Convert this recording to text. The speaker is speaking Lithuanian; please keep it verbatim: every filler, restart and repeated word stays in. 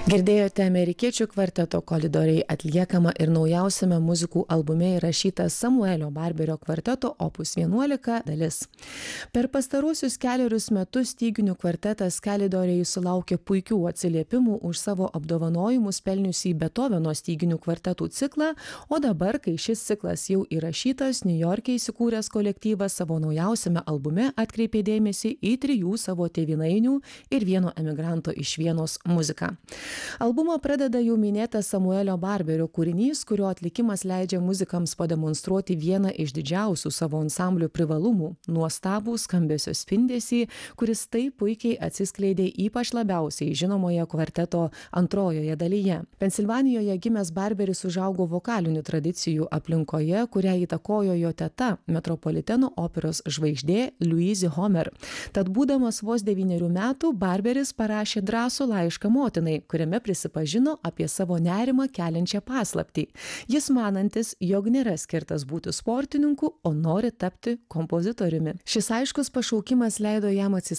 Girdėjote amerikiečių kvarteto Kolidoriai atliekamą ir naujausiame muzikų albume įrašytą Samuelio Barberio kvarteto opus vienuolika dalis. Per pastaruosius kelerius metus styginių kvartetas Kalidoriai sulaukė puikių atsiliepimų už savo apdovanojimus pelniusį Beethoveno styginių kvartetų ciklą, o dabar, kai šis ciklas jau įrašytas, Niujorke įsikūręs kolektyvas savo naujausiame albume atkreipė dėmesį į trijų savo tėvynainių ir vieno emigranto iš Vienos muziką. Albumą pradeda jau minėtas Samuelio Barberio kūrinys, kurio atlikimas leidžia muzikams pademonstruoti vieną iš didžiausių savo ansamblių privalumų – nuostabų skambesio spindesį, kuris taip puikiai atsiskleidė ypač labiausiai žinomoje kvarteto antrojoje dalyje. Pensilvanijoje gimęs Barberis užaugo vokalinių tradicijų aplinkoje, kurią įtakojo jo teta, Metropoliteno operos žvaigždė Louise Homer. Tad būdamas vos devynerių metų, Barberis parašė drąsų laišką motinai, kuriame prisipažino apie savo nerimą keliančią paslaptį. Jis manantis, jog nėra skirtas būti sportininku, o nori tapti kompozitoriumi. Šis aiškus pašaukimas leido jam atsisakyti